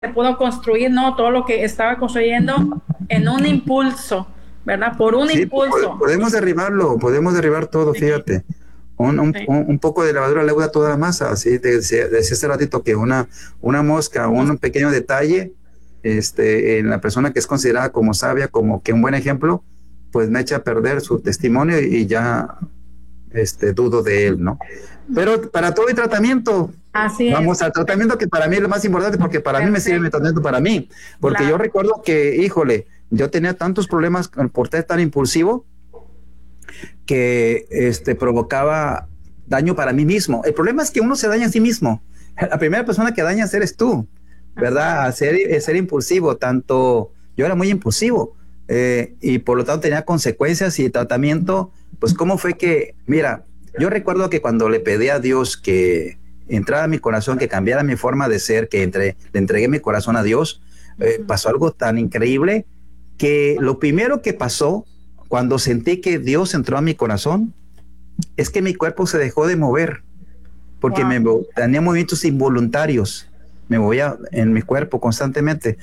se pudo construir, ¿no? Todo lo que estaba construyendo en un impulso, ¿verdad? Por un Sí, impulso. podemos derribarlo, podemos derribar todo, Sí, fíjate. sí. Un poco de levadura leuda toda la masa, así decía hace ratito que una mosca, un pequeño detalle, en la persona que es considerada como sabia, como que un buen ejemplo, pues me echa a perder su testimonio y ya dudo de él, ¿no? Pero para todo hay tratamiento. Así es. Vamos al tratamiento, que para mí es lo más importante, porque para mí me sirve mi Perfecto. tratamiento para mí. Porque yo Claro. recuerdo que, híjole, yo tenía tantos problemas por ser tan impulsivo que provocaba daño para mí mismo. El problema es que uno se daña a sí mismo. La primera persona que dañas eres tú, ¿verdad? A ser impulsivo, tanto yo era muy impulsivo, y por lo tanto tenía consecuencias y tratamiento. Pues cómo fue que, mira, yo recuerdo que cuando le pedí a Dios que entrara a mi corazón, que cambiara mi forma de ser, le entregué mi corazón a Dios, pasó algo tan increíble que lo primero que pasó cuando sentí que Dios entró a mi corazón es que mi cuerpo se dejó de mover, porque Wow. tenía movimientos involuntarios, me movía en mi cuerpo constantemente,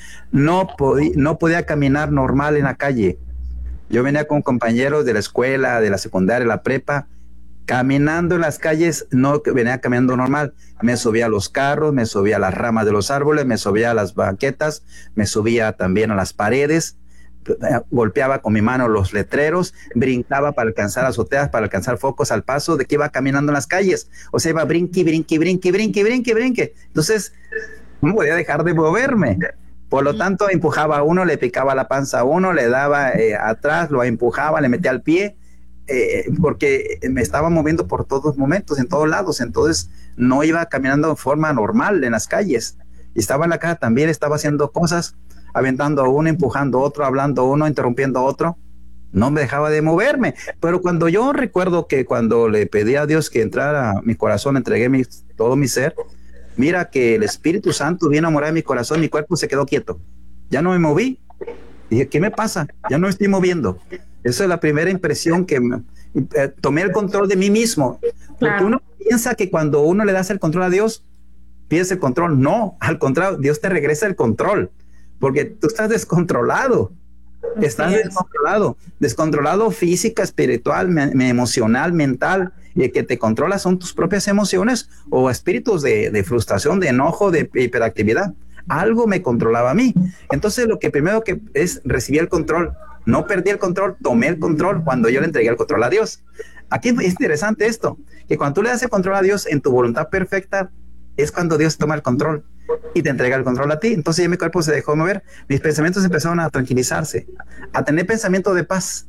no podía caminar normal en la calle. Yo venía con compañeros de la escuela, de la secundaria, la prepa, caminando en las calles, no venía caminando normal, me subía a los carros, me subía a las ramas de los árboles, me subía a las banquetas, me subía también a las paredes, golpeaba con mi mano los letreros, brincaba para alcanzar azoteas, para alcanzar focos al paso de que iba caminando en las calles. O sea, iba brinque, brinque, brinque, brinque, brinque, brinque. Entonces, no podía dejar de moverme. Por lo tanto, empujaba a uno, le picaba la panza a uno, le daba atrás, lo empujaba, le metía al pie, porque me estaba moviendo por todos momentos, en todos lados. Entonces, no iba caminando de forma normal en las calles. Y estaba en la casa también, estaba haciendo cosas, aventando a uno, empujando a otro, hablando a uno, interrumpiendo a otro. No me dejaba de moverme. Pero cuando yo recuerdo que cuando le pedí a Dios que entrara a mi corazón, entregué todo mi ser, mira que el Espíritu Santo vino a morar en mi corazón, mi cuerpo se quedó quieto. Ya no me moví. Dije, ¿qué me pasa? Ya no me estoy moviendo. Esa es la primera impresión tomé el control de mí mismo. Porque Claro. uno piensa que cuando uno le das el control a Dios, pierdes el control. No, al contrario, Dios te regresa el control. Porque tú estás descontrolado. Así Estás es. descontrolado física, espiritual, emocional, mental, y el que te controla son tus propias emociones o espíritus de frustración, de enojo, de hiperactividad. Algo me controlaba a mí. Entonces, lo que primero que es recibir el control, no perdí el control, tomé el control cuando yo le entregué el control a Dios. Aquí es interesante esto, que cuando tú le das el control a Dios en tu voluntad perfecta, es cuando Dios toma el control y te entrega el control a ti. Entonces ya mi cuerpo se dejó mover, mis pensamientos empezaron a tranquilizarse, a tener pensamiento de paz,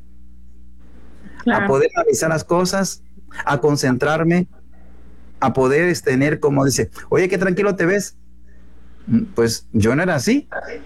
a Claro. poder analizar las cosas, a concentrarme, a poder tener, como dice, oye, qué tranquilo te ves. Pues yo no era así,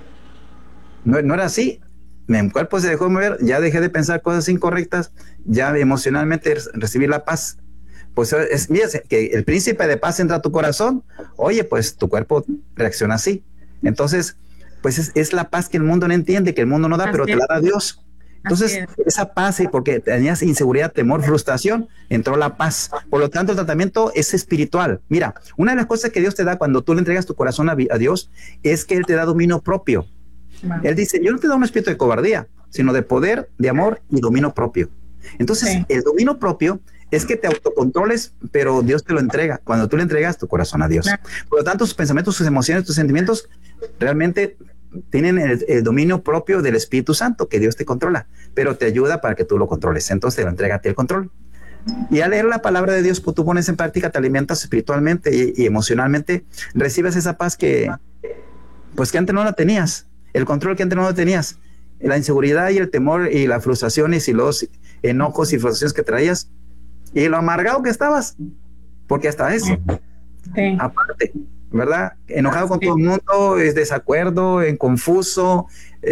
no era así. Mi cuerpo se dejó mover, ya dejé de pensar cosas incorrectas, ya emocionalmente recibí la paz. Pues mira, que el príncipe de paz entra a tu corazón, oye, pues tu cuerpo reacciona así. Entonces, pues es la paz que el mundo no entiende, que el mundo no da, pero Así te la es. da Dios. Así Entonces, es. esa paz, y porque tenías inseguridad, temor, frustración, entró la paz. Por lo tanto, el tratamiento es espiritual. Mira, una de las cosas que Dios te da cuando tú le entregas tu corazón a Dios es que Él te da dominio propio. Wow. Él dice, yo no te doy un espíritu de cobardía, sino de poder, de amor y dominio propio. Entonces, Sí. el dominio propio es que te autocontroles, pero Dios te lo entrega cuando tú le entregas tu corazón a Dios. Claro. Por lo tanto, sus pensamientos, sus emociones, tus sentimientos realmente tienen el dominio propio del Espíritu Santo, que Dios te controla, pero te ayuda para que tú lo controles. Entonces, te lo entrega a ti el control. Y al leer la palabra de Dios, pues tú pones en práctica, te alimentas espiritualmente y emocionalmente, recibes esa paz pues que antes no la tenías, el control que antes no la tenías, la inseguridad y el temor y las frustraciones y los enojos y frustraciones que traías y lo amargado que estabas, porque hasta eso, Sí. aparte, ¿verdad? Enojado con Sí. todo el mundo, es desacuerdo, en confuso,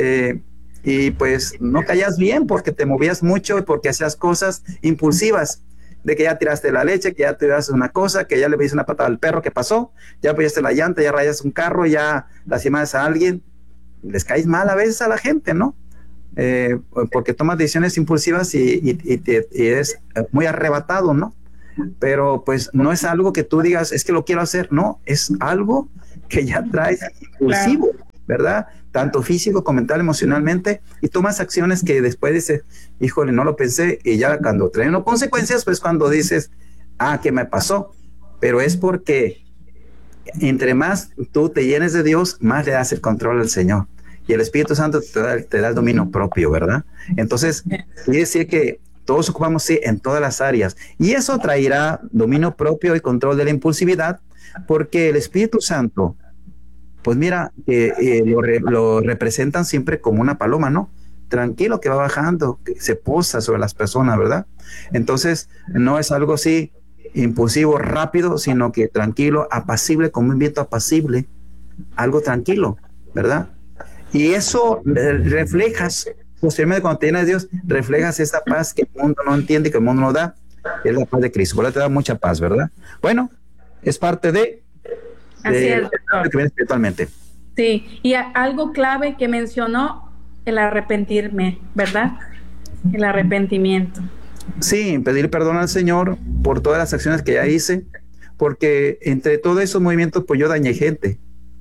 y pues no caías bien porque te movías mucho y porque hacías cosas impulsivas, de que ya tiraste la leche, que ya tiraste una cosa, que ya le pediste una patada al perro que pasó, ya apoyaste la llanta, ya rayas un carro, ya lastimas a alguien. Les caes mal a veces a la gente, ¿no? Porque tomas decisiones impulsivas y eres muy arrebatado, ¿no? Pero pues no es algo que tú digas, es que lo quiero hacer, no, es algo que ya traes impulsivo, ¿verdad? Tanto físico como mental, emocionalmente, y tomas acciones que después dices, híjole, no lo pensé, y ya cuando traen consecuencias, pues cuando dices, ¿qué me pasó? Pero es porque entre más tú te llenes de Dios, más le das el control al Señor. Y el Espíritu Santo te da el dominio propio, ¿verdad? Entonces, quiere decir que todos ocupamos sí, en todas las áreas. Y eso traerá dominio propio y control de la impulsividad, porque el Espíritu Santo, pues mira, lo representan siempre como una paloma, ¿no? Tranquilo que va bajando, que se posa sobre las personas, ¿verdad? Entonces, no es algo así impulsivo, rápido, sino que tranquilo, apacible, como un viento apacible, algo tranquilo, ¿verdad? Y eso reflejas, posteriormente cuando te llenas de Dios, reflejas esa paz que el mundo no entiende, que el mundo no da, es la paz de Cristo, por eso te da mucha paz, ¿verdad? Bueno, es parte de Así es, lo que viene espiritualmente. Sí, y algo clave que mencionó, el arrepentirme, ¿verdad? El arrepentimiento. Sí, pedir perdón al Señor por todas las acciones que ya hice, porque entre todos esos movimientos, pues yo dañé gente.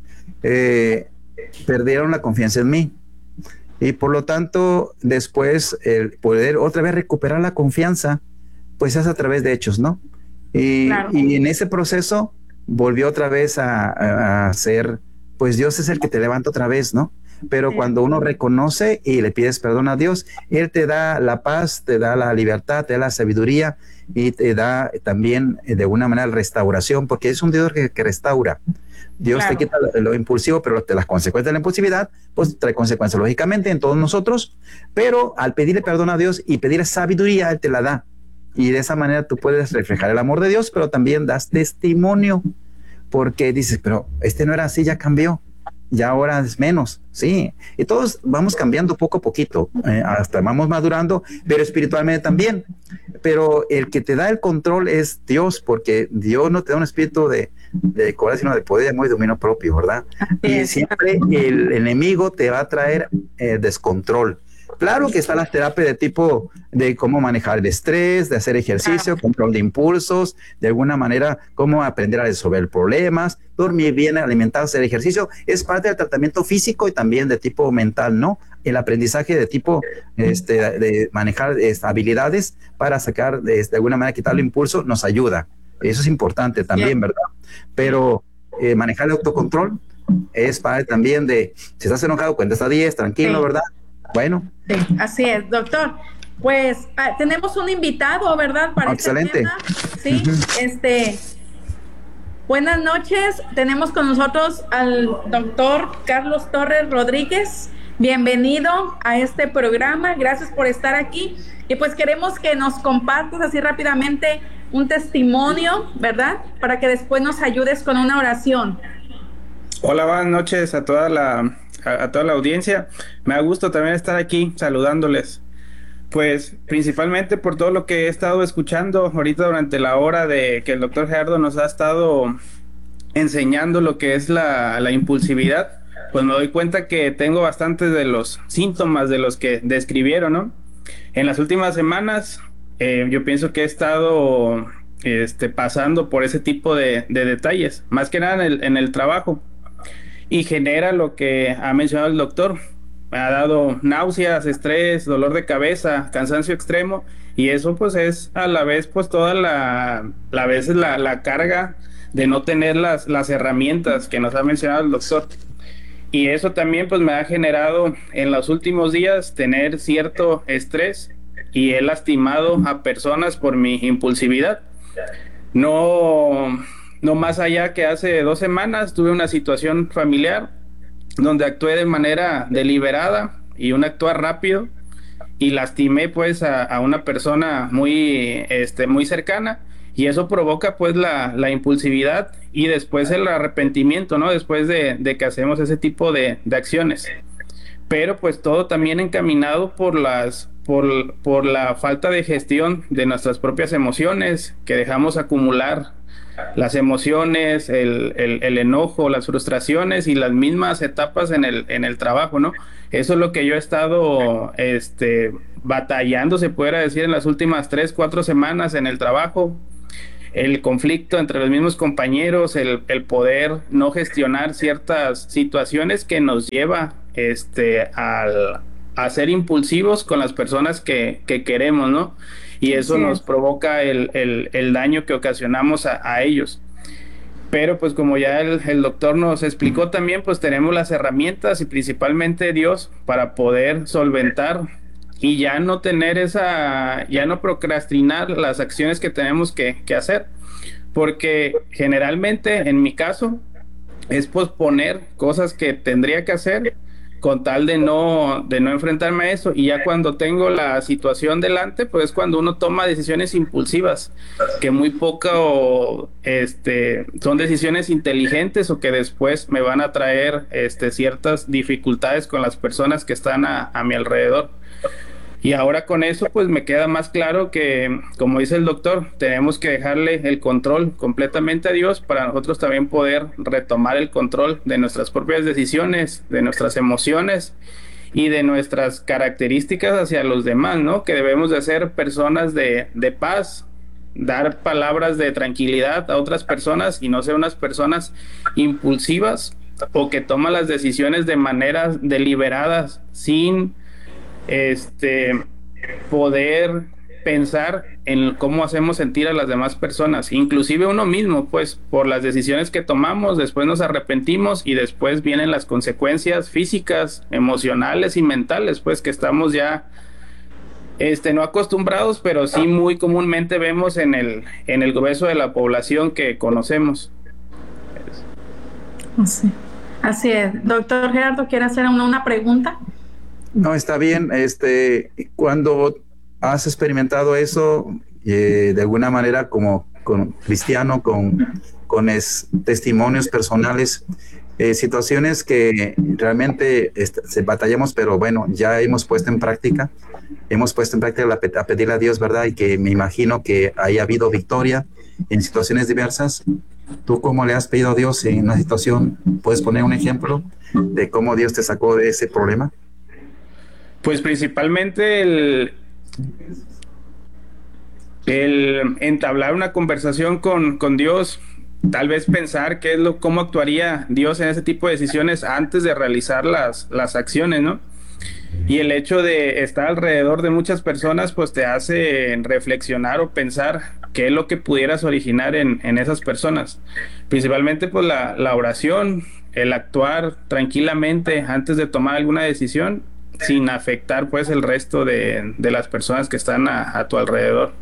Perdieron la confianza en mí. Y por lo tanto, después, el poder otra vez recuperar la confianza, pues es a través de hechos, ¿no? Claro. Y en ese proceso volvió otra vez a ser, pues Dios es el que te levanta otra vez, ¿no? Pero cuando uno reconoce y le pides perdón a Dios, Él te da la paz, te da la libertad, te da la sabiduría y te da también de una manera restauración, porque es un Dios que restaura. Dios te quita lo impulsivo, pero las consecuencias de la impulsividad, pues trae consecuencias lógicamente en todos nosotros, pero al pedirle perdón a Dios y pedir sabiduría, Él te la da. Y de esa manera tú puedes reflejar el amor de Dios, pero también das testimonio, porque dices, pero este no era así, ya cambió. Ya ahora es menos, sí, y todos vamos cambiando poco a poquito, hasta vamos madurando, pero espiritualmente también, pero el que te da el control es Dios, porque Dios no te da un espíritu de coraje, sino de poder, de amor y dominio propio, ¿verdad? Y siempre el enemigo te va a traer descontrol. Claro que están las terapias de tipo de cómo manejar el estrés, de hacer ejercicio, control de impulsos, de alguna manera cómo aprender a resolver problemas, dormir bien, alimentarse, hacer ejercicio. Es parte del tratamiento físico y también de tipo mental, ¿no? El aprendizaje de tipo de manejar habilidades para sacar, de alguna manera, quitar el impulso, nos ayuda. Eso es importante también, ¿verdad? Pero manejar el autocontrol es parte también de, si estás enojado, cuenta hasta 10, tranquilo, ¿verdad? Bueno. Sí, así es, doctor. Pues tenemos un invitado, ¿verdad? Para excelente. Este tema. Sí, buenas noches. Tenemos con nosotros al doctor Carlos Torres Rodríguez. Bienvenido a este programa. Gracias por estar aquí. Y pues queremos que nos compartas así rápidamente un testimonio, ¿verdad? Para que después nos ayudes con una oración. Hola, buenas noches a toda la audiencia. Me da gusto también estar aquí saludándoles. Pues principalmente por todo lo que he estado escuchando ahorita durante la hora de que el doctor Gerardo nos ha estado enseñando lo que es la impulsividad, pues me doy cuenta que tengo bastantes de los síntomas de los que describieron, ¿no? En las últimas semanas yo pienso que he estado pasando por ese tipo de detalles, más que nada en el trabajo. Y genera lo que ha mencionado el doctor. Me ha dado náuseas, estrés, dolor de cabeza, cansancio extremo, y eso pues es a la vez pues toda la carga de no tener las herramientas que nos ha mencionado el doctor. Y eso también pues me ha generado en los últimos días tener cierto estrés y he lastimado a personas por mi impulsividad. No más allá que hace 2 semanas tuve una situación familiar donde actué de manera deliberada y un actuar rápido y lastimé pues a una persona muy cercana, y eso provoca pues la impulsividad y después el arrepentimiento, ¿no? Después de que hacemos ese tipo de acciones. Pero pues todo también encaminado por la falta de gestión de nuestras propias emociones, que dejamos acumular las emociones, el enojo, las frustraciones y las mismas etapas en el trabajo, ¿no? Eso es lo que yo he estado batallando, se pudiera decir, en las últimas 3, 4 semanas en el trabajo. el conflicto entre los mismos compañeros, el poder no gestionar ciertas situaciones que nos lleva a ser impulsivos con las personas que queremos, ¿no? Y eso nos provoca el daño que ocasionamos a ellos. Pero pues como ya el doctor nos explicó también, pues tenemos las herramientas y principalmente Dios para poder solventar y ya no tener ya no procrastinar las acciones que tenemos que hacer. Porque generalmente en mi caso es posponer cosas que tendría que hacer con tal de no enfrentarme a eso, y ya cuando tengo la situación delante, pues es cuando uno toma decisiones impulsivas, que muy poco son decisiones inteligentes o que después me van a traer ciertas dificultades con las personas que están a mi alrededor. Y ahora con eso pues me queda más claro que, como dice el doctor, tenemos que dejarle el control completamente a Dios para nosotros también poder retomar el control de nuestras propias decisiones, de nuestras emociones y de nuestras características hacia los demás, ¿no? Que debemos de ser personas de paz, dar palabras de tranquilidad a otras personas y no ser unas personas impulsivas o que toman las decisiones de maneras deliberadas sin poder pensar en cómo hacemos sentir a las demás personas, inclusive uno mismo, pues por las decisiones que tomamos, después nos arrepentimos y después vienen las consecuencias físicas, emocionales y mentales, pues que estamos ya no acostumbrados, pero sí muy comúnmente vemos en el grueso de la población que conocemos. Así es. Doctor Gerardo, ¿quiere hacer una pregunta? No, está bien. Cuando has experimentado eso, de alguna manera como cristiano, con testimonios personales, situaciones que realmente se batallamos, pero bueno, ya hemos puesto en práctica a pedirle a Dios, ¿verdad? Y que me imagino que haya habido victoria en situaciones diversas. ¿Tú cómo le has pedido a Dios en una situación? ¿Puedes poner un ejemplo de cómo Dios te sacó de ese problema? Pues principalmente el entablar una conversación con Dios, tal vez pensar cómo actuaría Dios en ese tipo de decisiones antes de realizar las acciones, ¿no? Y el hecho de estar alrededor de muchas personas, pues te hace reflexionar o pensar qué es lo que pudieras originar en esas personas. Principalmente, pues la oración, el actuar tranquilamente antes de tomar alguna decisión, sin afectar pues el resto de las personas que están a tu alrededor.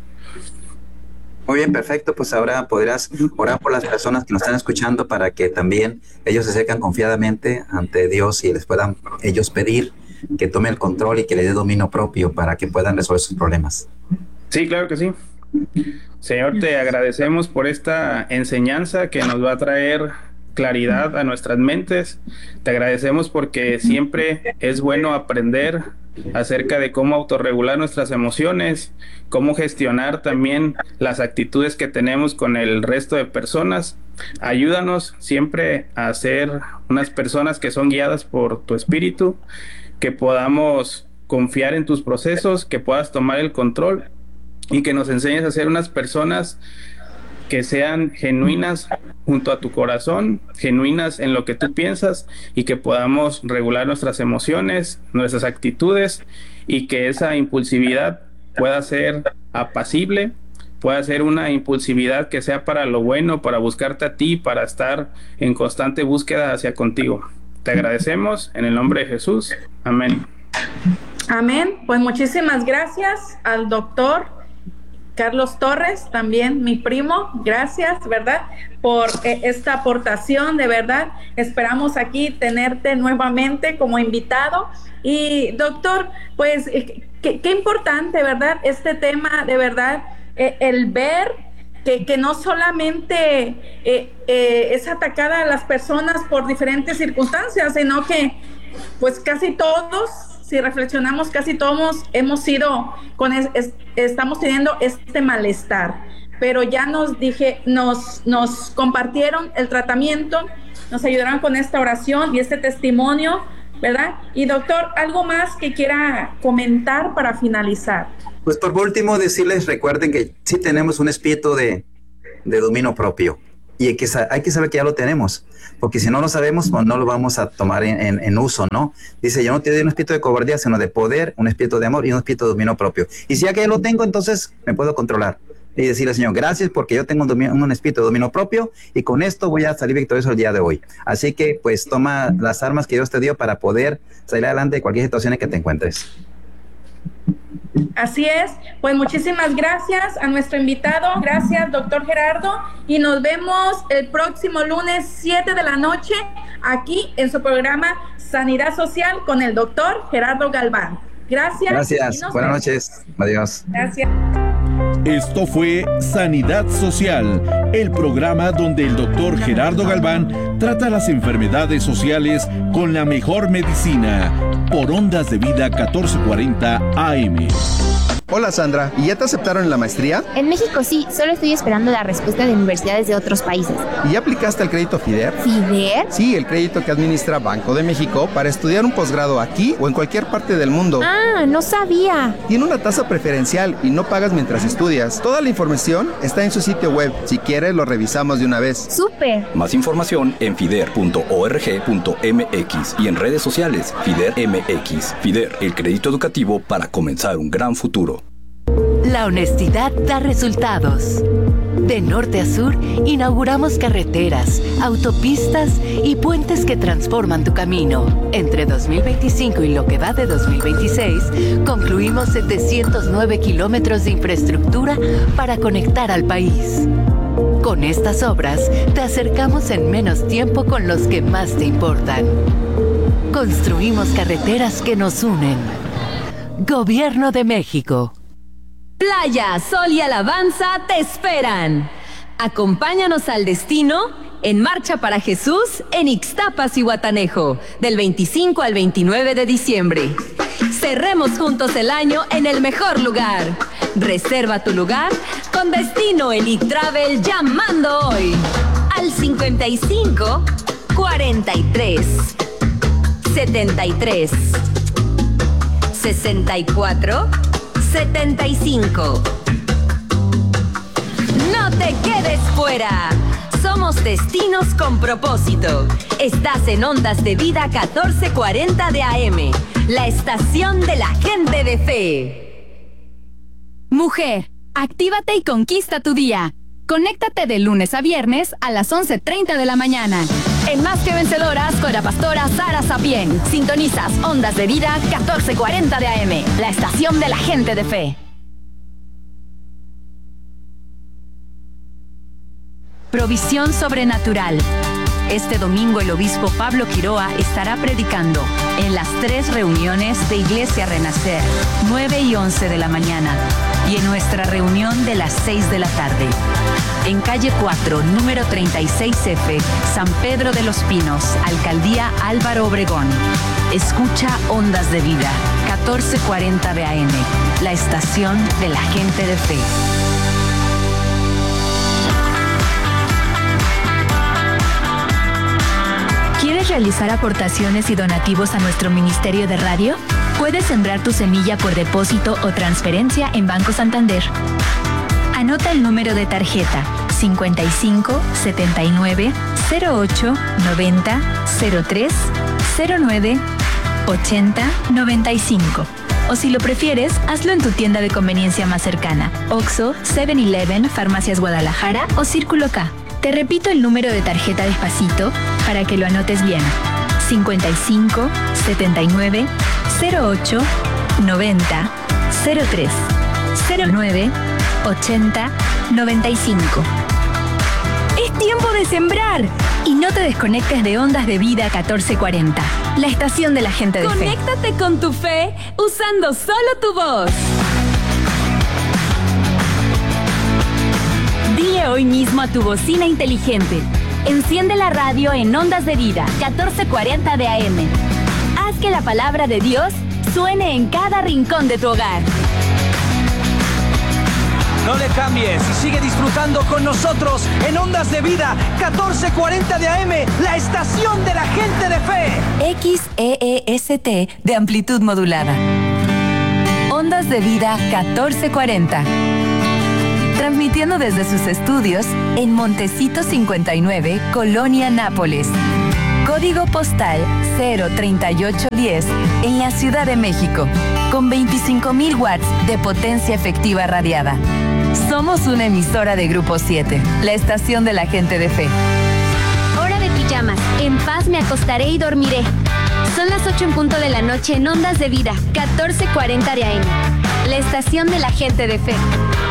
Muy bien, perfecto. Pues ahora podrás orar por las personas que nos están escuchando para que también ellos se acercan confiadamente ante Dios y les puedan ellos pedir que tome el control y que le dé dominio propio para que puedan resolver sus problemas. Sí, claro que sí. Señor, te agradecemos por esta enseñanza que nos va a traer claridad a nuestras mentes. Te agradecemos porque siempre es bueno aprender acerca de cómo autorregular nuestras emociones, cómo gestionar también las actitudes que tenemos con el resto de personas. Ayúdanos siempre a ser unas personas que son guiadas por tu espíritu, que podamos confiar en tus procesos, que puedas tomar el control y que nos enseñes a ser unas personas que sean genuinas junto a tu corazón, genuinas en lo que tú piensas, y que podamos regular nuestras emociones, nuestras actitudes, y que esa impulsividad pueda ser apacible, pueda ser una impulsividad que sea para lo bueno, para buscarte a ti, para estar en constante búsqueda hacia contigo. Te agradecemos en el nombre de Jesús. Amén. Amén. Pues muchísimas gracias al doctor Carlos Torres, también mi primo, gracias, ¿verdad? Por esta aportación, de verdad. Esperamos aquí tenerte nuevamente como invitado. Y doctor, pues qué importante, ¿verdad? Este tema, de verdad, el ver que no solamente es atacada a las personas por diferentes circunstancias, sino que pues casi todos, si reflexionamos, casi todos hemos sido estamos teniendo este malestar, pero ya nos compartieron el tratamiento, nos ayudaron con esta oración y este testimonio, ¿verdad? Y doctor, ¿algo más que quiera comentar para finalizar? Pues por último decirles, recuerden que sí tenemos un espíritu de de dominio propio. Y hay que saber que ya lo tenemos, porque si no lo sabemos, pues no lo vamos a tomar en uso, ¿no? Dice, yo no te doy un espíritu de cobardía, sino de poder, un espíritu de amor y un espíritu de dominio propio. Y si ya que lo tengo, entonces me puedo controlar. Y decirle al Señor, gracias porque yo tengo un espíritu de dominio propio y con esto voy a salir victorioso el día de hoy. Así que, pues, toma las armas que Dios te dio para poder salir adelante de cualquier situación en que te encuentres. Así es, pues muchísimas gracias a nuestro invitado, gracias doctor Gerardo, y nos vemos el próximo lunes 7 de la noche aquí en su programa Sanidad Social con el doctor Gerardo Galván. Gracias. Gracias, buenas noches, adiós. Gracias. Esto fue Sanidad Social, el programa donde el doctor Gerardo Galván trata las enfermedades sociales con la mejor medicina, por Ondas de Vida 1440 AM. Hola Sandra, ¿y ya te aceptaron en la maestría? En México sí, solo estoy esperando la respuesta de universidades de otros países. ¿Y ya aplicaste el crédito FIDER? ¿FIDER? Sí, el crédito que administra Banco de México para estudiar un posgrado aquí o en cualquier parte del mundo. Ah, no sabía. Tiene una tasa preferencial y no pagas mientras estudias. Toda la información está en su sitio web. Si quieres, lo revisamos de una vez. ¡Súper! Más información en fider.org.mx y en redes sociales FIDER MX. FIDER, el crédito educativo para comenzar un gran futuro. La honestidad da resultados. De norte a sur, inauguramos carreteras, autopistas y puentes que transforman tu camino. Entre 2025 y lo que va de 2026, concluimos 709 kilómetros de infraestructura para conectar al país. Con estas obras, te acercamos en menos tiempo con los que más te importan. Construimos carreteras que nos unen. Gobierno de México. Playa, sol y alabanza te esperan. Acompáñanos al destino en Marcha para Jesús en Ixtapas y Guatanejo, del 25 al 29 de diciembre. Cerremos juntos el año en el mejor lugar. Reserva tu lugar con Destino Elite Travel llamando hoy al 55 43 73 64 75. No te quedes fuera. Somos destinos con propósito. Estás en Ondas de Vida 1440 de AM, la estación de la gente de fe. Mujer, actívate y conquista tu día. Conéctate de lunes a viernes a las 11:30 de la mañana. En Más que Vencedoras con la pastora Sara Sapien. Sintonizas Ondas de Vida 1440 de AM, la estación de la gente de fe. Provisión sobrenatural. Este domingo el obispo Pablo Quiroa estará predicando en las 3 reuniones de Iglesia Renacer, 9 y 11 de la mañana, y en nuestra reunión de las 6 de la tarde. En calle 4, número 36F, San Pedro de los Pinos, Alcaldía Álvaro Obregón. Escucha Ondas de Vida, 1440 de AM, la estación de la gente de fe. ¿Quieres realizar aportaciones y donativos a nuestro ministerio de radio? Puedes sembrar tu semilla por depósito o transferencia en Banco Santander. Anota el número de tarjeta 55 79 08 90 03 09 80 95. O si lo prefieres, hazlo en tu tienda de conveniencia más cercana: Oxxo, 7-Eleven, Farmacias Guadalajara o Círculo K. Te repito el número de tarjeta despacito para que lo anotes bien: 55 79 08 90 03 09 80 95. Es tiempo de sembrar. Y no te desconectes de Ondas de Vida 1440, la estación de la gente de fe. Conéctate con tu fe usando solo tu voz. Dile hoy mismo a tu bocina inteligente: enciende la radio en Ondas de Vida 1440 de AM. Haz que la palabra de Dios suene en cada rincón de tu hogar. No le cambies y sigue disfrutando con nosotros en Ondas de Vida 1440 de AM, la estación de la gente de fe. XEEST de amplitud modulada. Ondas de Vida 1440. transmitiendo desde sus estudios en Montecito 59, Colonia Nápoles. Código postal 03810 en la Ciudad de México, con 25,000 watts de potencia efectiva radiada. Somos una emisora de Grupo 7, la estación de la gente de fe. Hora de pijamas. En paz me acostaré y dormiré. Son las 8 en punto de la noche en Ondas de Vida, 1440 de AM. La estación de la gente de fe.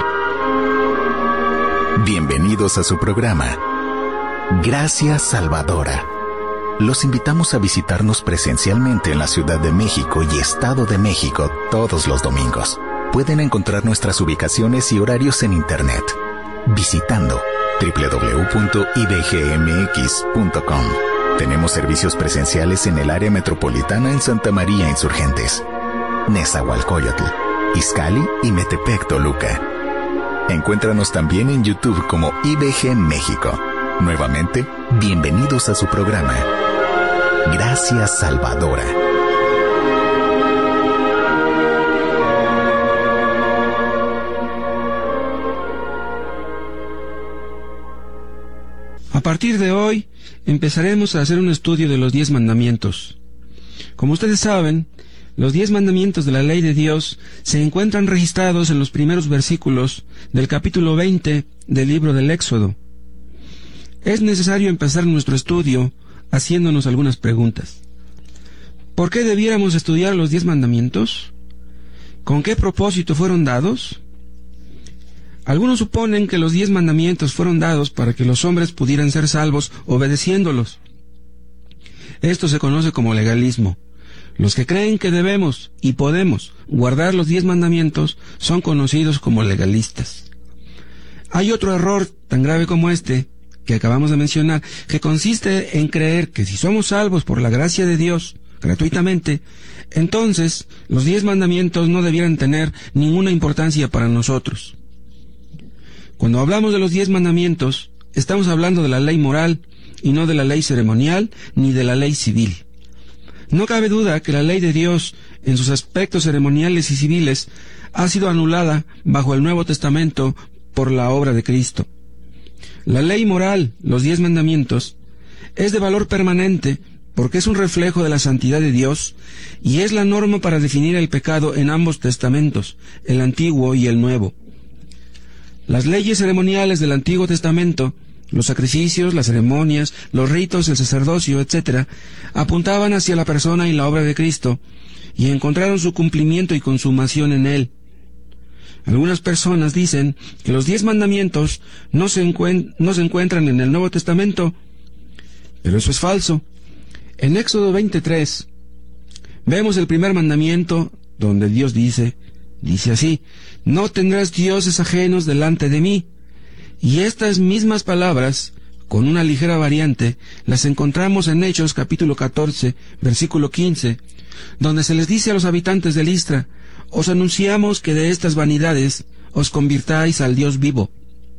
Bienvenidos a su programa. Gracias, Salvadora. Los invitamos a visitarnos presencialmente en la Ciudad de México y Estado de México todos los domingos. Pueden encontrar nuestras ubicaciones y horarios en internet visitando www.ibgmx.com. Tenemos servicios presenciales en el área metropolitana en Santa María Insurgentes, Nezahualcóyotl, Izcalli y Metepec, Toluca. Encuéntranos también en YouTube como IBG México. Nuevamente, bienvenidos a su programa. Gracias, Salvadora. A partir de hoy, empezaremos a hacer un estudio de los 10 mandamientos. Como ustedes saben, los 10 mandamientos de la ley de Dios se encuentran registrados en los primeros versículos del capítulo 20 del libro del Éxodo. Es necesario empezar nuestro estudio haciéndonos algunas preguntas. ¿Por qué debiéramos estudiar los 10 mandamientos? ¿Con qué propósito fueron dados? Algunos suponen que los 10 mandamientos fueron dados para que los hombres pudieran ser salvos obedeciéndolos. Esto se conoce como legalismo. Los que creen que debemos y podemos guardar los 10 mandamientos son conocidos como legalistas. Hay otro error tan grave como este, que acabamos de mencionar, que consiste en creer que si somos salvos por la gracia de Dios, gratuitamente, entonces los 10 mandamientos no debieran tener ninguna importancia para nosotros. Cuando hablamos de los 10 mandamientos, estamos hablando de la ley moral y no de la ley ceremonial ni de la ley civil. No cabe duda que la ley de Dios, en sus aspectos ceremoniales y civiles, ha sido anulada bajo el Nuevo Testamento por la obra de Cristo. La ley moral, los 10 mandamientos, es de valor permanente porque es un reflejo de la santidad de Dios y es la norma para definir el pecado en ambos testamentos, el Antiguo y el Nuevo. Las leyes ceremoniales del Antiguo Testamento, los sacrificios, las ceremonias, los ritos, el sacerdocio, etc., apuntaban hacia la persona y la obra de Cristo, y encontraron su cumplimiento y consumación en Él. Algunas personas dicen que los 10 mandamientos no se encuentran en el Nuevo Testamento, pero eso es falso. En Éxodo 23, vemos el primer mandamiento, donde Dios dice así: no tendrás dioses ajenos delante de mí. Y estas mismas palabras, con una ligera variante, las encontramos en Hechos capítulo 14, versículo 15, donde se les dice a los habitantes de Listra: os anunciamos que de estas vanidades os convirtáis al Dios vivo.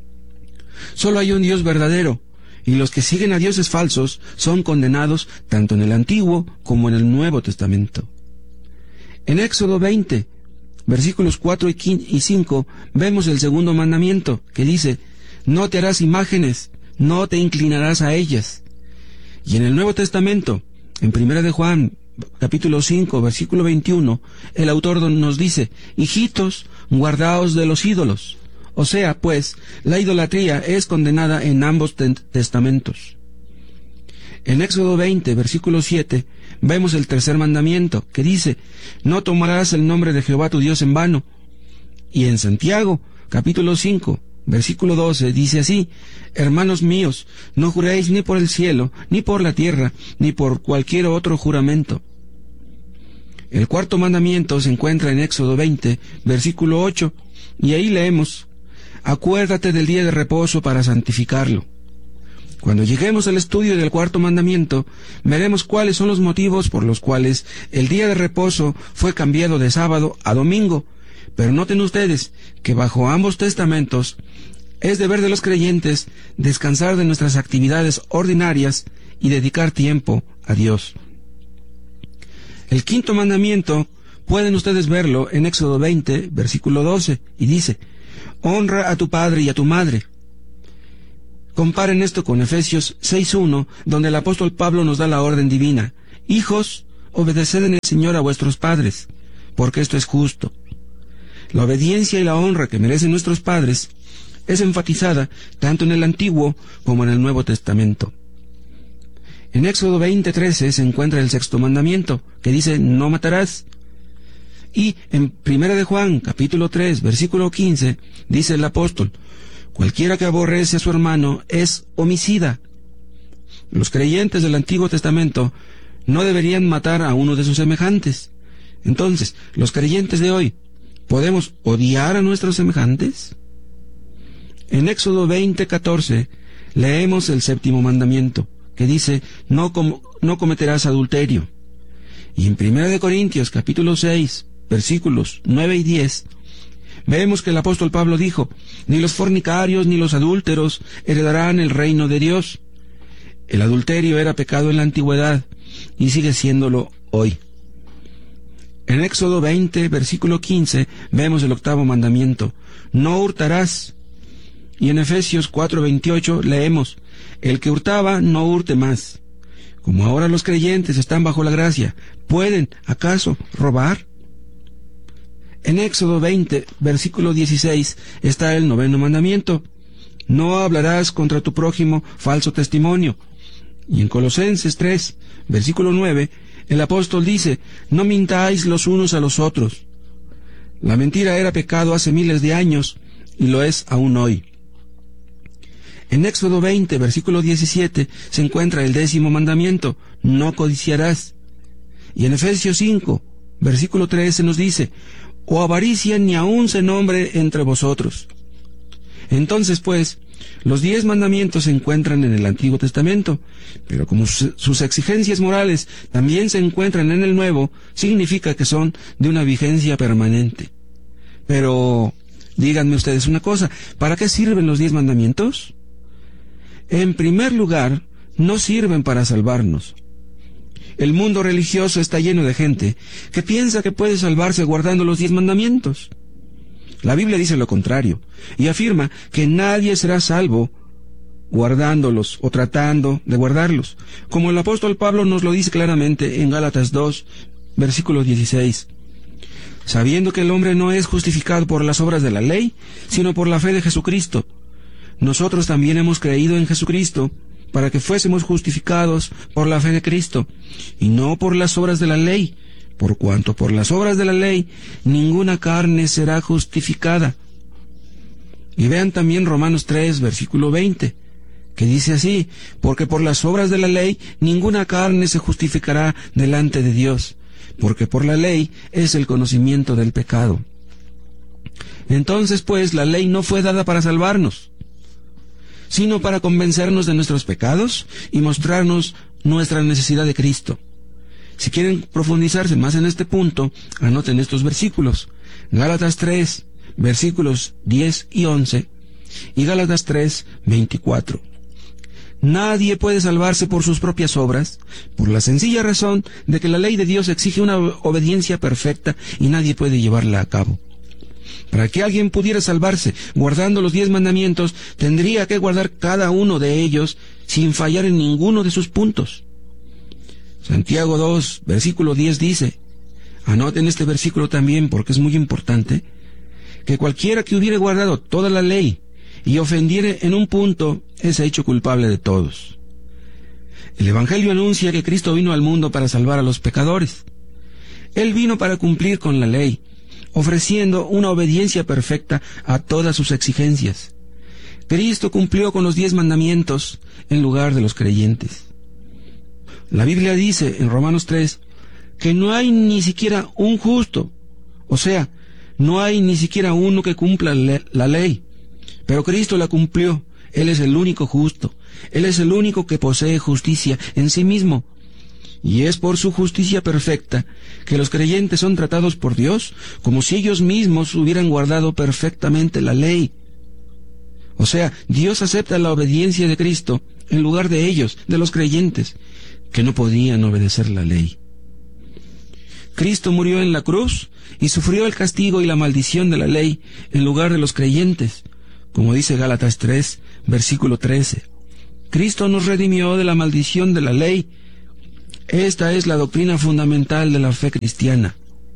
Solo hay un Dios verdadero, y los que siguen a dioses falsos son condenados tanto en el Antiguo como en el Nuevo Testamento. En Éxodo 20, versículos 4 y 5, vemos el segundo mandamiento, que dice: no te harás imágenes, no te inclinarás a ellas. Y en el Nuevo Testamento, en 1 de Juan, capítulo 5, versículo 21, el autor nos dice: hijitos, guardaos de los ídolos. O sea, pues, la idolatría es condenada en ambos testamentos. En Éxodo 20, versículo 7, vemos el tercer mandamiento, que dice: no tomarás el nombre de Jehová tu Dios en vano. Y en Santiago, capítulo 5, versículo 12, dice así: hermanos míos, no juréis ni por el cielo, ni por la tierra, ni por cualquier otro juramento. El cuarto mandamiento se encuentra en Éxodo 20, versículo 8, y ahí leemos: acuérdate del día de reposo para santificarlo. Cuando lleguemos al estudio del cuarto mandamiento, veremos cuáles son los motivos por los cuales el día de reposo fue cambiado de sábado a domingo. Pero noten ustedes que bajo ambos testamentos es deber de los creyentes descansar de nuestras actividades ordinarias y dedicar tiempo a Dios. El quinto mandamiento pueden ustedes verlo en Éxodo 20, versículo 12, y dice: honra a tu padre y a tu madre. Comparen esto con Efesios 6:1, donde el apóstol Pablo nos da la orden divina: hijos, obedeced en el Señor a vuestros padres, porque esto es justo. La obediencia y la honra que merecen nuestros padres es enfatizada tanto en el Antiguo como en el Nuevo Testamento. En Éxodo 20:13 se encuentra el sexto mandamiento, que dice: no matarás. Y en 1 de Juan, capítulo 3, versículo 15, dice el apóstol: cualquiera que aborrece a su hermano es homicida. Los creyentes del Antiguo Testamento no deberían matar a uno de sus semejantes. Entonces, los creyentes de hoy, ¿podemos odiar a nuestros semejantes? En Éxodo 20:14 leemos el séptimo mandamiento, que dice: no cometerás adulterio. Y en 1 de Corintios, capítulo 6, versículos 9 y 10, vemos que el apóstol Pablo dijo: ni los fornicarios ni los adúlteros heredarán el reino de Dios. El adulterio era pecado en la antigüedad y sigue siéndolo hoy. En Éxodo 20, versículo 15, vemos el octavo mandamiento: no hurtarás. Y en Efesios 4:28 leemos: el que hurtaba, no hurte más. Como ahora los creyentes están bajo la gracia, ¿pueden acaso robar? En Éxodo 20, versículo 16, está el noveno mandamiento: no hablarás contra tu prójimo falso testimonio. Y en Colosenses 3, versículo 9, el apóstol dice: no mintáis los unos a los otros. La mentira era pecado hace miles de años y lo es aún hoy. En Éxodo 20, versículo 17, se encuentra el décimo mandamiento: no codiciarás. Y en Efesios 5, versículo 13 nos dice: o avaricia ni aun se nombre entre vosotros. Entonces, pues, los 10 mandamientos se encuentran en el Antiguo Testamento, pero como sus exigencias morales también se encuentran en el Nuevo, significa que son de una vigencia permanente. Pero, díganme ustedes una cosa: ¿para qué sirven los 10 mandamientos? En primer lugar, no sirven para salvarnos. El mundo religioso está lleno de gente que piensa que puede salvarse guardando los 10 mandamientos. La Biblia dice lo contrario, y afirma que nadie será salvo guardándolos o tratando de guardarlos, como el apóstol Pablo nos lo dice claramente en Gálatas 2, versículo 16. Sabiendo que el hombre no es justificado por las obras de la ley, sino por la fe de Jesucristo. Nosotros también hemos creído en Jesucristo para que fuésemos justificados por la fe de Cristo, y no por las obras de la ley, por cuanto por las obras de la ley ninguna carne será justificada. Y vean también Romanos 3, versículo 20, que dice así: porque por las obras de la ley ninguna carne se justificará delante de Dios, porque por la ley es el conocimiento del pecado. Entonces, pues, la ley no fue dada para salvarnos, sino para convencernos de nuestros pecados y mostrarnos nuestra necesidad de Cristo. Si quieren profundizarse más en este punto, anoten estos versículos: Gálatas 3, versículos 10 y 11, y Gálatas 3, 24. Nadie puede salvarse por sus propias obras, por la sencilla razón de que la ley de Dios exige una obediencia perfecta y nadie puede llevarla a cabo. Para que alguien pudiera salvarse guardando los 10 mandamientos, tendría que guardar cada uno de ellos sin fallar en ninguno de sus puntos. Santiago 2, versículo 10 dice, anoten este versículo también porque es muy importante, que cualquiera que hubiere guardado toda la ley y ofendiere en un punto, es hecho culpable de todos. El Evangelio anuncia que Cristo vino al mundo para salvar a los pecadores. Él vino para cumplir con la ley, ofreciendo una obediencia perfecta a todas sus exigencias. Cristo cumplió con los 10 mandamientos en lugar de los creyentes. La Biblia dice en Romanos 3 que no hay ni siquiera un justo, o sea, no hay ni siquiera uno que cumpla la ley, pero Cristo la cumplió. Él es el único justo, Él es el único que posee justicia en sí mismo. Y es por su justicia perfecta que los creyentes son tratados por Dios como si ellos mismos hubieran guardado perfectamente la ley. O sea, Dios acepta la obediencia de Cristo en lugar de ellos, de los creyentes, que no podían obedecer la ley. Cristo murió en la cruz y sufrió el castigo y la maldición de la ley en lugar de los creyentes, como dice Gálatas 3, versículo 13. Cristo nos redimió de la maldición de la ley. Esta es la doctrina fundamental de la fe cristiana.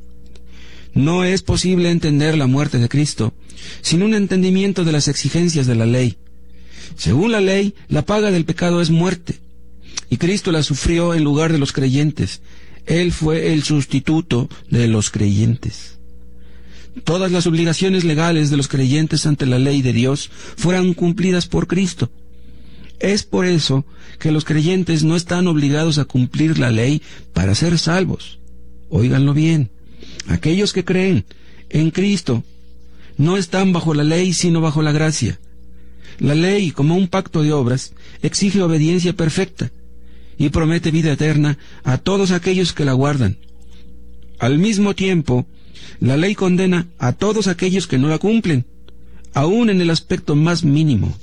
No es posible entender la muerte de Cristo sin un entendimiento de las exigencias de la ley. Según la ley, la paga del pecado es muerte, y Cristo la sufrió en lugar de los creyentes. Él fue el sustituto de los creyentes. Todas las obligaciones legales de los creyentes ante la ley de Dios fueron cumplidas por Cristo. Es por eso que los creyentes no están obligados a cumplir la ley para ser salvos. Óiganlo bien. Aquellos que creen en Cristo no están bajo la ley, sino bajo la gracia. La ley, como un pacto de obras, exige obediencia perfecta y promete vida eterna a todos aquellos que la guardan. Al mismo tiempo, la ley condena a todos aquellos que no la cumplen, aún en el aspecto más mínimo.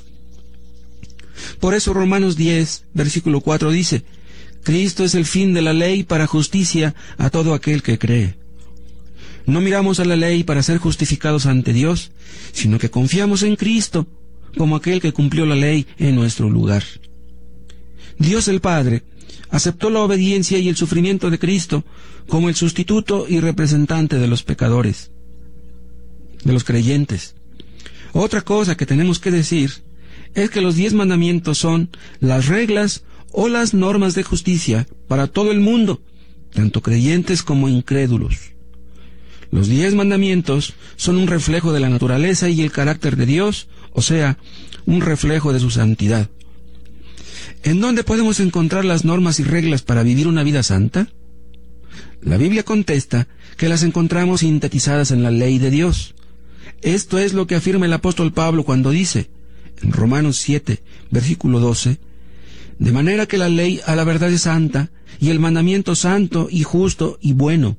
Por eso Romanos 10, versículo 4 dice: Cristo es el fin de la ley para justicia a todo aquel que cree. No miramos a la ley para ser justificados ante Dios, sino que confiamos en Cristo como aquel que cumplió la ley en nuestro lugar. Dios el Padre aceptó la obediencia y el sufrimiento de Cristo como el sustituto y representante de los pecadores, de los creyentes. Otra cosa que tenemos que decir es que los 10 mandamientos son las reglas o las normas de justicia para todo el mundo, tanto creyentes como incrédulos. Los 10 mandamientos son un reflejo de la naturaleza y el carácter de Dios, o sea, un reflejo de su santidad. ¿En dónde podemos encontrar las normas y reglas para vivir una vida santa? La Biblia contesta que las encontramos sintetizadas en la ley de Dios. Esto es lo que afirma el apóstol Pablo cuando dice, en Romanos 7, versículo 12, de manera que la ley a la verdad es santa, y el mandamiento santo y justo y bueno.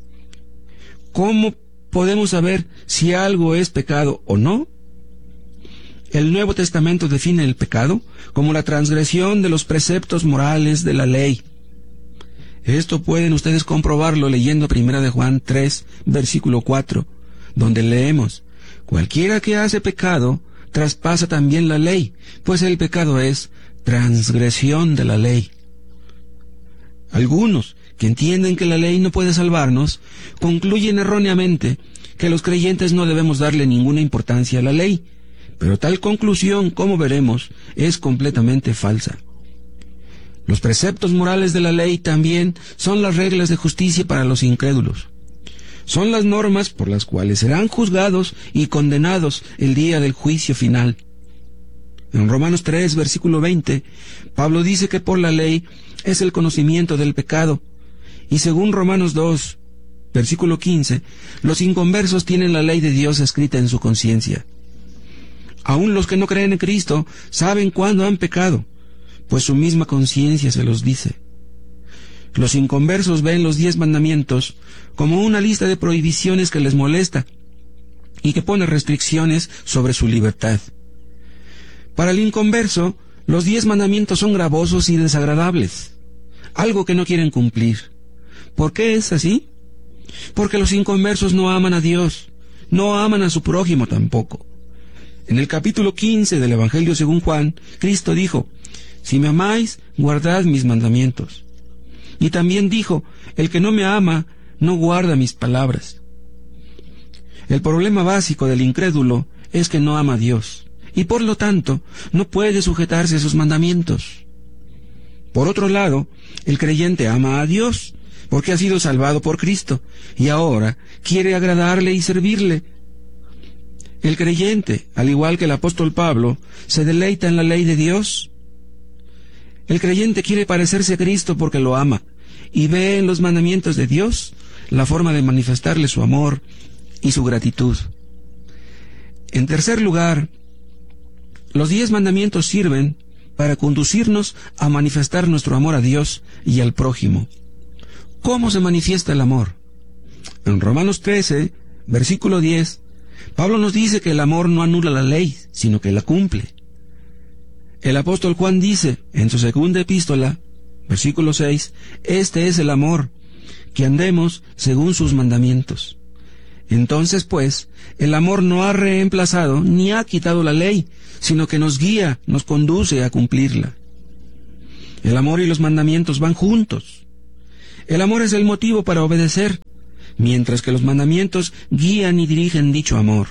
¿Cómo podemos saber si algo es pecado o no? El Nuevo Testamento define el pecado como la transgresión de los preceptos morales de la ley. Esto pueden ustedes comprobarlo leyendo 1 de Juan 3, versículo 4, donde leemos: cualquiera que hace pecado traspasa también la ley, pues el pecado es transgresión de la ley. Algunos que entienden que la ley no puede salvarnos, concluyen erróneamente que los creyentes no debemos darle ninguna importancia a la ley, pero tal conclusión, como veremos, es completamente falsa. Los preceptos morales de la ley también son las reglas de justicia para los incrédulos. Son las normas por las cuales serán juzgados y condenados el día del juicio final. En Romanos 3, versículo 20, Pablo dice que por la ley es el conocimiento del pecado. Y según Romanos 2, versículo 15, los inconversos tienen la ley de Dios escrita en su conciencia. Aún los que no creen en Cristo saben cuándo han pecado, pues su misma conciencia se los dice. Los inconversos ven los 10 mandamientos como una lista de prohibiciones que les molesta y que pone restricciones sobre su libertad. Para el inconverso, los 10 mandamientos son gravosos y desagradables, algo que no quieren cumplir. ¿Por qué es así? Porque los inconversos no aman a Dios, no aman a su prójimo tampoco. En el capítulo 15 del Evangelio según Juan, Cristo dijo: si me amáis, guardad mis mandamientos. Y también dijo: el que no me ama, no guarda mis palabras. El problema básico del incrédulo es que no ama a Dios, y por lo tanto, no puede sujetarse a sus mandamientos. Por otro lado, el creyente ama a Dios, porque ha sido salvado por Cristo, y ahora quiere agradarle y servirle. El creyente, al igual que el apóstol Pablo, se deleita en la ley de Dios. El creyente quiere parecerse a Cristo porque lo ama, y ve en los mandamientos de Dios la forma de manifestarle su amor y su gratitud. En tercer lugar, los 10 mandamientos sirven para conducirnos a manifestar nuestro amor a Dios y al prójimo. ¿Cómo se manifiesta el amor? En Romanos 13, versículo 10, Pablo nos dice que el amor no anula la ley, sino que la cumple. El apóstol Juan dice en su segunda epístola, versículo 6, este es el amor, que andemos según sus mandamientos. Entonces, pues, el amor no ha reemplazado ni ha quitado la ley, sino que nos guía, nos conduce a cumplirla. El amor y los mandamientos van juntos. El amor es el motivo para obedecer, mientras que los mandamientos guían y dirigen dicho amor.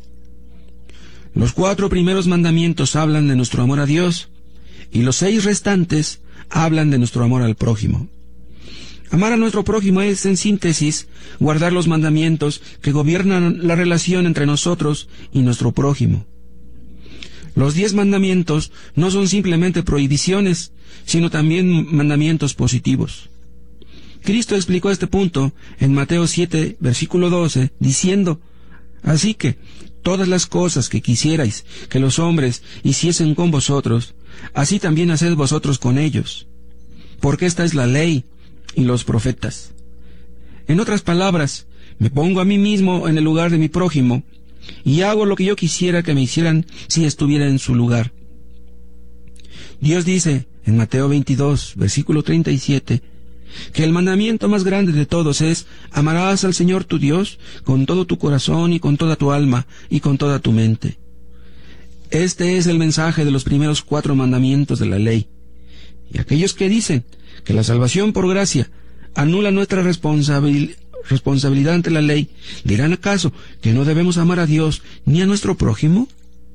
Los 4 primeros mandamientos hablan de nuestro amor a Dios, y los 6 restantes hablan de nuestro amor al prójimo. Amar a nuestro prójimo es, en síntesis, guardar los mandamientos que gobiernan la relación entre nosotros y nuestro prójimo. Los 10 mandamientos no son simplemente prohibiciones, sino también mandamientos positivos. Cristo explicó este punto en Mateo 7, versículo 12, diciendo: «Así que todas las cosas que quisierais que los hombres hiciesen con vosotros, así también haced vosotros con ellos, porque esta es la ley y los profetas». En otras palabras, me pongo a mí mismo en el lugar de mi prójimo y hago lo que yo quisiera que me hicieran si estuviera en su lugar. Dios dice en Mateo 22, versículo 37, que el mandamiento más grande de todos es: amarás al Señor tu Dios con todo tu corazón y con toda tu alma y con toda tu mente. Este es el mensaje de los primeros 4 mandamientos de la ley. Y aquellos que dicen que la salvación por gracia anula nuestra responsabilidad ante la ley, ¿dirán acaso que no debemos amar a Dios ni a nuestro prójimo?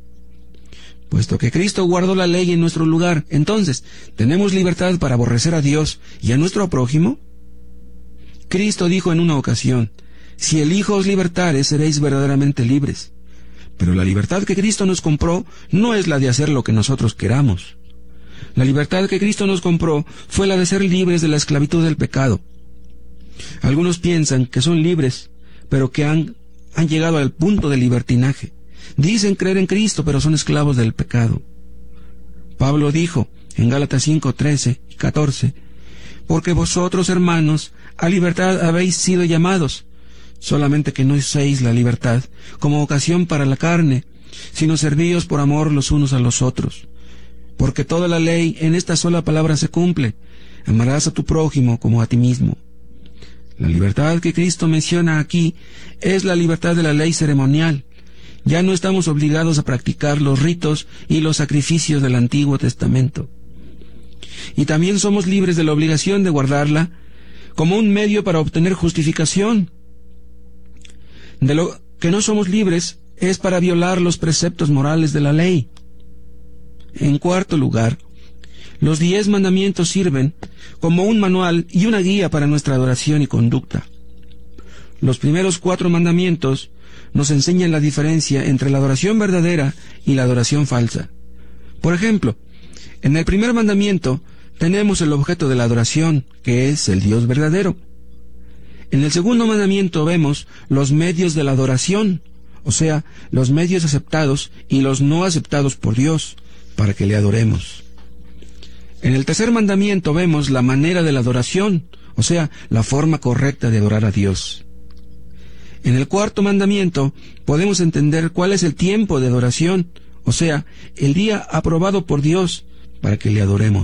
Puesto que Cristo guardó la ley en nuestro lugar, entonces, ¿tenemos libertad para aborrecer a Dios y a nuestro prójimo? Cristo dijo en una ocasión: «Si el Hijo os libertare, seréis verdaderamente libres». Pero la libertad que Cristo nos compró no es la de hacer lo que nosotros queramos. La libertad que Cristo nos compró fue la de ser libres de la esclavitud del pecado. Algunos piensan que son libres, pero que han llegado al punto de libertinaje. Dicen creer en Cristo, pero son esclavos del pecado. Pablo dijo en Gálatas 5, 13 y 14, «Porque vosotros, hermanos, a libertad habéis sido llamados, solamente que no uséis la libertad como ocasión para la carne, sino servíos por amor los unos a los otros. Porque toda la ley en esta sola palabra se cumple: amarás a tu prójimo como a ti mismo». La libertad que Cristo menciona aquí es la libertad de la ley ceremonial. Ya no estamos obligados a practicar los ritos y los sacrificios del Antiguo Testamento. Y también somos libres de la obligación de guardarla como un medio para obtener justificación. De lo que no somos libres es para violar los preceptos morales de la ley. En cuarto lugar, los 10 mandamientos sirven como un manual y una guía para nuestra adoración y conducta. Los primeros 4 mandamientos nos enseñan la diferencia entre la adoración verdadera y la adoración falsa. Por ejemplo, en el primer mandamiento tenemos el objeto de la adoración, que es el Dios verdadero. En el segundo mandamiento vemos los medios de la adoración, o sea, los medios aceptados y los no aceptados por Dios, para que le adoremos. En el tercer mandamiento vemos la manera de la adoración, o sea, la forma correcta de adorar a Dios. En el cuarto mandamiento podemos entender cuál es el tiempo de adoración, o sea, el día aprobado por Dios para que le adoremos.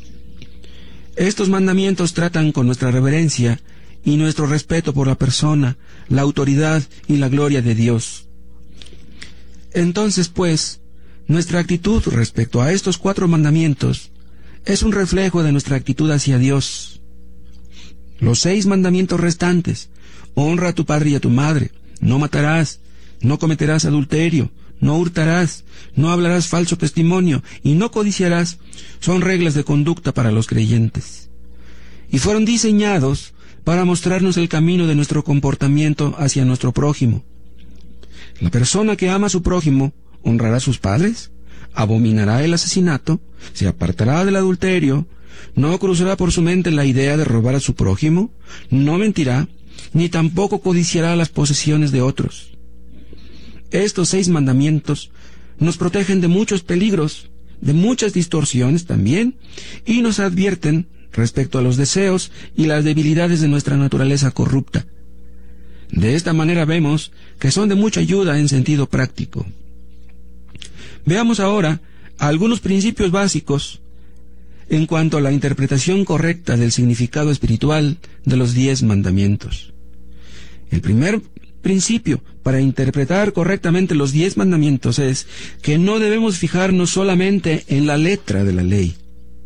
Estos mandamientos tratan con nuestra reverencia y nuestro respeto por la persona, la autoridad y la gloria de Dios. Entonces, pues, nuestra actitud respecto a estos 4 mandamientos es un reflejo de nuestra actitud hacia Dios. Los 6 mandamientos restantes: honra a tu padre y a tu madre, no matarás, no cometerás adulterio, no hurtarás, no hablarás falso testimonio y no codiciarás, son reglas de conducta para los creyentes. Y fueron diseñados para mostrarnos el camino de nuestro comportamiento hacia nuestro prójimo. La persona que ama a su prójimo honrará a sus padres, abominará el asesinato, se apartará del adulterio, no cruzará por su mente la idea de robar a su prójimo, no mentirá, ni tampoco codiciará las posesiones de otros. Estos 6 mandamientos nos protegen de muchos peligros, de muchas distorsiones también, y nos advierten respecto a los deseos y las debilidades de nuestra naturaleza corrupta. De esta manera vemos que son de mucha ayuda en sentido práctico. Veamos ahora algunos principios básicos en cuanto a la interpretación correcta del significado espiritual de los 10 mandamientos. El primer principio para interpretar correctamente los 10 mandamientos es que no debemos fijarnos solamente en la letra de la ley.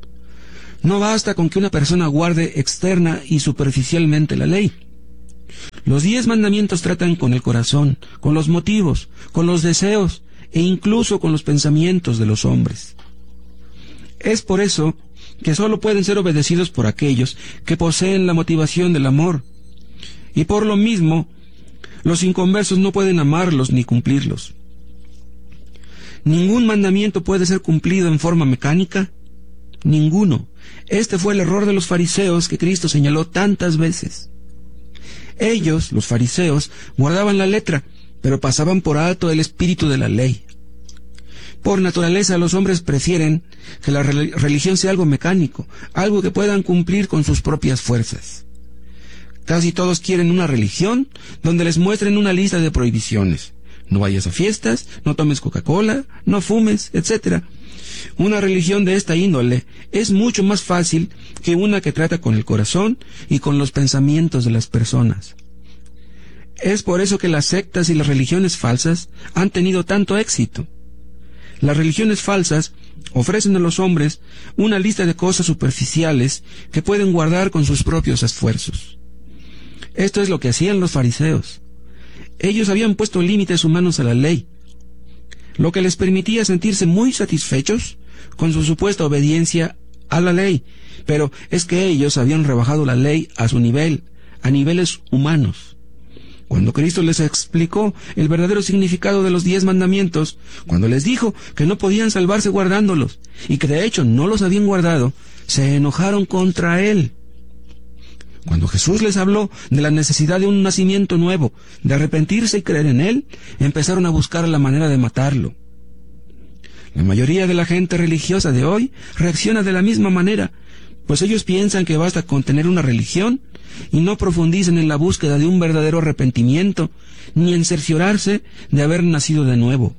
No basta con que una persona guarde externa y superficialmente la ley. Los 10 mandamientos tratan con el corazón, con los motivos, con los deseos e incluso con los pensamientos de los hombres. Es por eso que solo pueden ser obedecidos por aquellos que poseen la motivación del amor. Y por lo mismo, los inconversos no pueden amarlos ni cumplirlos. Ningún mandamiento puede ser cumplido en forma mecánica. Ninguno. Este fue el error de los fariseos que Cristo señaló tantas veces. Ellos, los fariseos, guardaban la letra, pero pasaban por alto el espíritu de la ley. Por naturaleza, los hombres prefieren que la religión sea algo mecánico, algo que puedan cumplir con sus propias fuerzas. Casi todos quieren una religión donde les muestren una lista de prohibiciones. No vayas a fiestas, no tomes Coca-Cola, no fumes, etc. Una religión de esta índole es mucho más fácil que una que trata con el corazón y con los pensamientos de las personas. Es por eso que las sectas y las religiones falsas han tenido tanto éxito. Las religiones falsas ofrecen a los hombres una lista de cosas superficiales que pueden guardar con sus propios esfuerzos. Esto es lo que hacían los fariseos. Ellos habían puesto límites humanos a la ley, lo que les permitía sentirse muy satisfechos con su supuesta obediencia a la ley, pero es que ellos habían rebajado la ley a su nivel, a niveles humanos. Cuando Cristo les explicó el verdadero significado de los 10 mandamientos, cuando les dijo que no podían salvarse guardándolos, y que de hecho no los habían guardado, se enojaron contra Él. Cuando Jesús les habló de la necesidad de un nacimiento nuevo, de arrepentirse y creer en Él, empezaron a buscar la manera de matarlo. La mayoría de la gente religiosa de hoy reacciona de la misma manera, pues ellos piensan que basta con tener una religión y no profundizan en la búsqueda de un verdadero arrepentimiento, ni en cerciorarse de haber nacido de nuevo.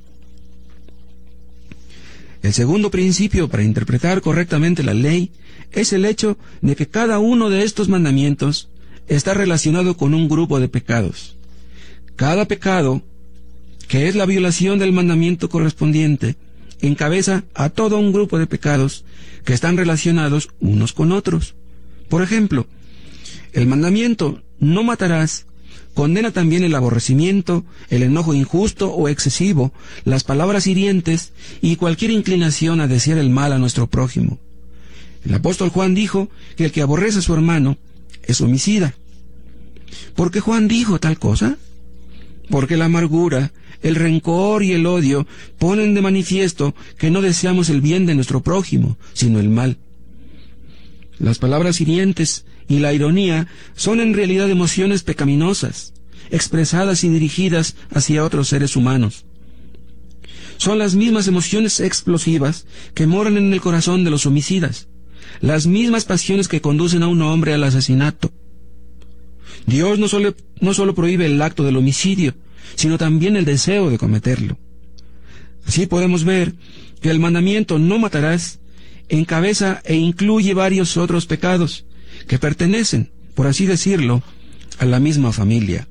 El segundo principio para interpretar correctamente la ley es el hecho de que cada uno de estos mandamientos está relacionado con un grupo de pecados. Cada pecado, que es la violación del mandamiento correspondiente, encabeza a todo un grupo de pecados que están relacionados unos con otros. Por ejemplo, el mandamiento "no matarás" condena también el aborrecimiento, el enojo injusto o excesivo, las palabras hirientes y cualquier inclinación a desear el mal a nuestro prójimo. El apóstol Juan dijo que el que aborrece a su hermano es homicida. ¿Por qué Juan dijo tal cosa? Porque la amargura, el rencor y el odio ponen de manifiesto que no deseamos el bien de nuestro prójimo, sino el mal. Las palabras hirientes y la ironía son en realidad emociones pecaminosas, expresadas y dirigidas hacia otros seres humanos. Son las mismas emociones explosivas que moran en el corazón de los homicidas, las mismas pasiones que conducen a un hombre al asesinato. Dios no solo prohíbe el acto del homicidio, sino también el deseo de cometerlo. Así podemos ver que el mandamiento "no matarás" encabeza e incluye varios otros pecados que pertenecen, por así decirlo, a la misma familia.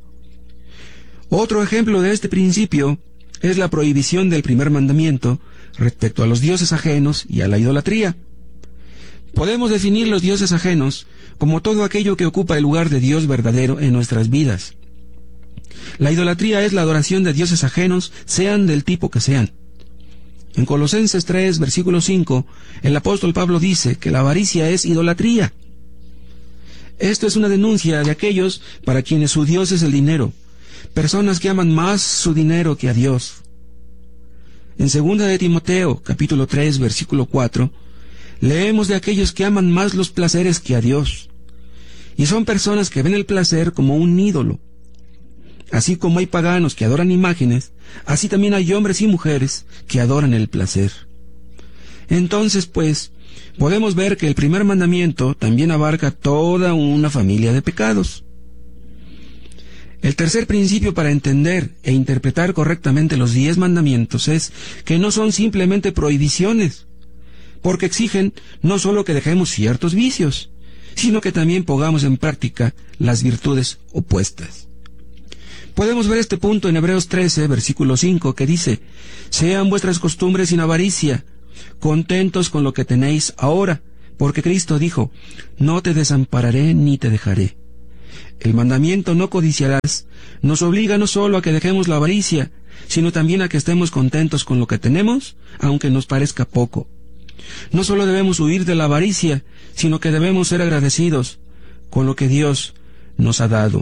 Otro ejemplo de este principio es la prohibición del primer mandamiento respecto a los dioses ajenos y a la idolatría. Podemos definir los dioses ajenos como todo aquello que ocupa el lugar de Dios verdadero en nuestras vidas. La idolatría es la adoración de dioses ajenos, sean del tipo que sean. En Colosenses 3, versículo 5, el apóstol Pablo dice que la avaricia es idolatría. Esto es una denuncia de aquellos para quienes su Dios es el dinero, personas que aman más su dinero que a Dios. En 2 de Timoteo, capítulo 3, versículo 4, leemos de aquellos que aman más los placeres que a Dios, y son personas que ven el placer como un ídolo. Así como hay paganos que adoran imágenes, así también hay hombres y mujeres que adoran el placer. Entonces, pues, podemos ver que el primer mandamiento también abarca toda una familia de pecados. El tercer principio para entender e interpretar correctamente los 10 mandamientos es que no son simplemente prohibiciones, porque exigen no solo que dejemos ciertos vicios, sino que también pongamos en práctica las virtudes opuestas. Podemos ver este punto en Hebreos 13, versículo 5, que dice: sean vuestras costumbres sin avaricia, contentos con lo que tenéis ahora, porque Cristo dijo: no te desampararé ni te dejaré. El mandamiento no codiciarás nos obliga no solo a que dejemos la avaricia, sino también a que estemos contentos con lo que tenemos, aunque nos parezca poco. No solo debemos huir de la avaricia, sino que debemos ser agradecidos con lo que Dios nos ha dado.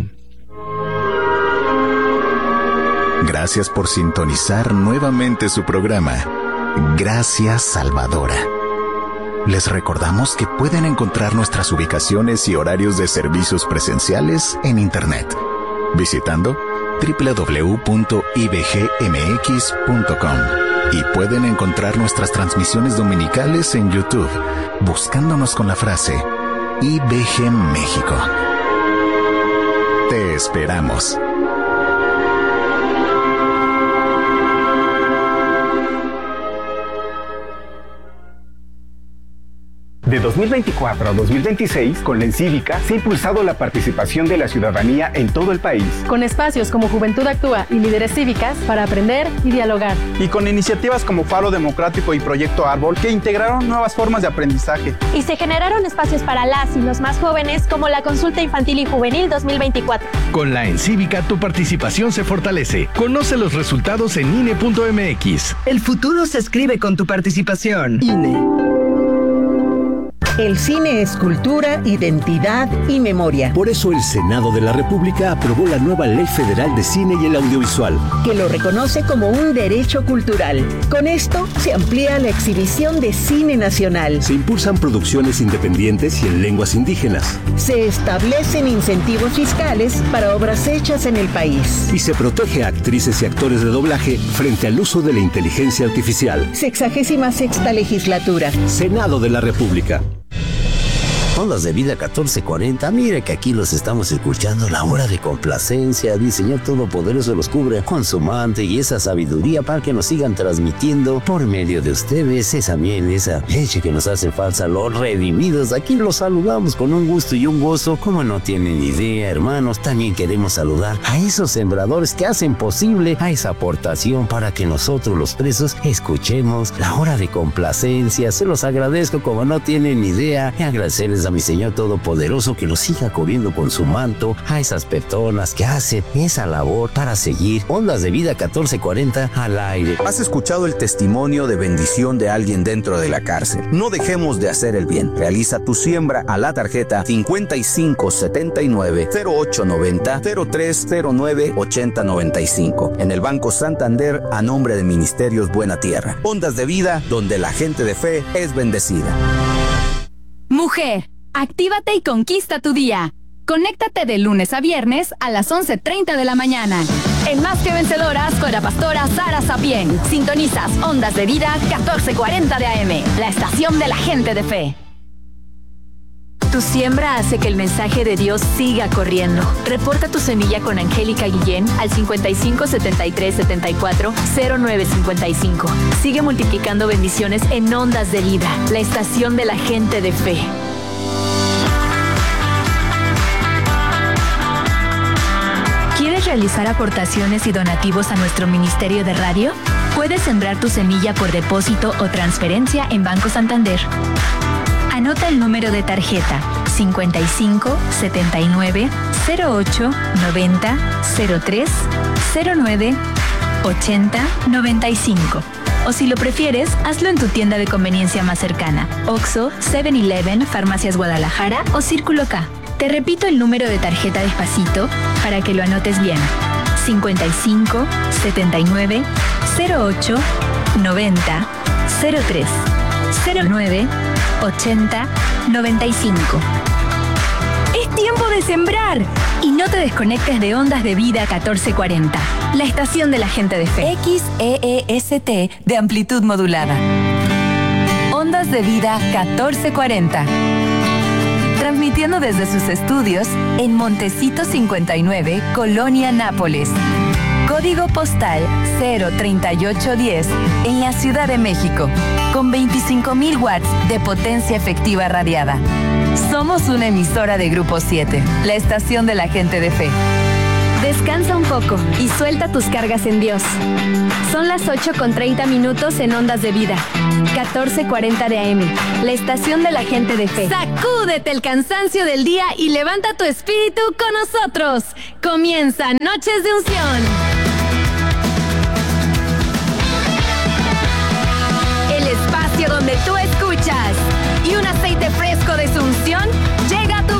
Gracias por sintonizar nuevamente su programa, Gracias Salvadora. Les recordamos que pueden encontrar nuestras ubicaciones y horarios de servicios presenciales en Internet, visitando www.ibgmx.com, y pueden encontrar nuestras transmisiones dominicales en YouTube, buscándonos con la frase IBG México. Te esperamos. De 2024 a 2026, con la Encívica se ha impulsado la participación de la ciudadanía en todo el país. Con espacios como Juventud Actúa y Líderes Cívicas para aprender y dialogar. Y con iniciativas como Faro Democrático y Proyecto Árbol que integraron nuevas formas de aprendizaje. Y se generaron espacios para las y los más jóvenes como la Consulta Infantil y Juvenil 2024. Con la Encívica tu participación se fortalece. Conoce los resultados en INE.mx. El futuro se escribe con tu participación. INE. El cine es cultura, identidad y memoria. Por eso el Senado de la República aprobó la nueva Ley Federal de Cine y el Audiovisual, que lo reconoce como un derecho cultural. Con esto se amplía la exhibición de cine nacional. Se impulsan producciones independientes y en lenguas indígenas. Se establecen incentivos fiscales para obras hechas en el país. Y se protege a actrices y actores de doblaje frente al uso de la inteligencia artificial. 66ª legislatura. Senado de la República. Ondas de Vida 1440, mire que aquí los estamos escuchando, la hora de complacencia. El Señor Todopoderoso los cubre con su manto y esa sabiduría para que nos sigan transmitiendo por medio de ustedes esa miel, esa leche que nos hace falta, los redimidos. Aquí los saludamos con un gusto y un gozo, como no tienen idea, hermanos. También queremos saludar a esos sembradores que hacen posible a esa aportación para que nosotros los presos escuchemos la hora de complacencia. Se los agradezco como no tienen idea, y agradecerles a mi Señor Todopoderoso que los siga cubriendo con su manto a esas personas que hacen esa labor para seguir Ondas de Vida 1440 al aire. ¿Has escuchado el testimonio de bendición de alguien dentro de la cárcel? No dejemos de hacer el bien. Realiza tu siembra a la tarjeta 5579-0890-0309-8095 en el Banco Santander a nombre de Ministerios Buena Tierra. Ondas de Vida, donde la gente de fe es bendecida. Mujer, actívate y conquista tu día. Conéctate de lunes a viernes a las 11:30 de la mañana. En Más que Vencedoras con la pastora Sara Sapien. Sintonizas Ondas de Vida 1440 de AM, la estación de la gente de fe. Tu siembra hace que el mensaje de Dios siga corriendo. Reporta tu semilla con Angélica Guillén al 55 73 74 0955. Sigue multiplicando bendiciones en Ondas de Vida, la estación de la gente de fe. ¿Quieres realizar aportaciones y donativos a nuestro ministerio de radio? Puedes sembrar tu semilla por depósito o transferencia en Banco Santander. Anota el número de tarjeta 55 79 08 90 03 09 80 95. O si lo prefieres, hazlo en tu tienda de conveniencia más cercana: Oxxo, 7-Eleven, Farmacias Guadalajara o Círculo K. Te repito el número de tarjeta despacito para que lo anotes bien: 55 79 08 90 03 09 80 95. Es tiempo de sembrar. Y no te desconectes de Ondas de Vida 1440, la estación de la gente de fe. XEEST de amplitud modulada. Ondas de Vida 1440. Transmitiendo desde sus estudios en Montecito 59, Colonia Nápoles. Código postal 03810 en la Ciudad de México, con 25,000 watts de potencia efectiva radiada. Somos una emisora de Grupo 7, la estación de la gente de fe. Descansa un poco y suelta tus cargas en Dios. Son las 8:30 en Ondas de Vida, 14:40 de AM, la estación de la gente de fe. Sacúdete el cansancio del día y levanta tu espíritu con nosotros. Comienza Noches de Unción.